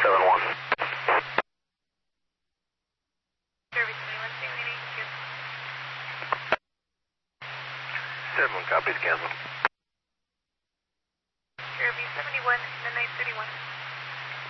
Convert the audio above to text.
71. Kirby 71, same meeting, good. 71 copies, cancel. Kirby 71, midnight 31.